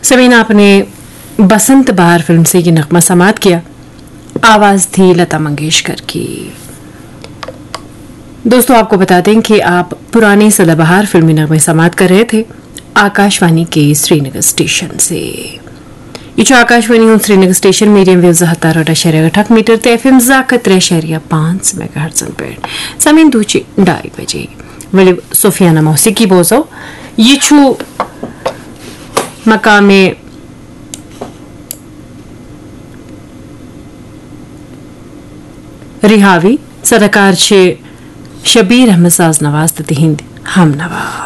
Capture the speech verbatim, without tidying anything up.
समीना आपने बसंत बहार फिल्म से ये नगमा समात किया, आवाज थी लता मंगेशकर की। दोस्तों आपको बता दें कि आप पुराने सदाबहार फिल्मी नगमे समात कर रहे थे आकाशवाणी के श्रीनगर स्टेशन से। ये जो आकाशवाणी हूँ Srinagar station medium wave हतारा अशरिया अठक metre ते एफ एम जाकत अशरिया पांच मेगाहर्ट्ज़ पे समीन दूची ढाई बजे वली सोफियाना मौसीकी बोजो ये छु मकामे रिहावी सदाकार छे शबीर अहमद साज नवाज तिहिंद हम नवा।